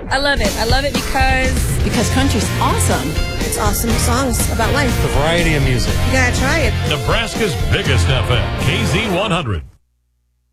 I love it. I love it because country's awesome. It's awesome songs about life. The variety of music. You gotta try it. Nebraska's biggest FM, KZ100.